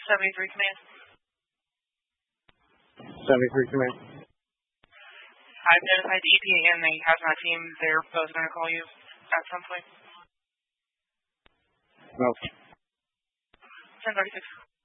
73 Command. 73 Command. I've notified the EPA and the hazmat team. They're both going to call you at some point. No. 1036.